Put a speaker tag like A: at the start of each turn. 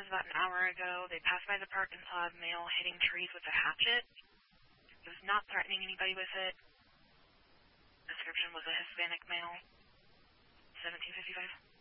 A: was about an hour ago. They passed by the park and saw a male hitting trees with a hatchet. He was not threatening anybody with it. Description was a Hispanic male. 1755.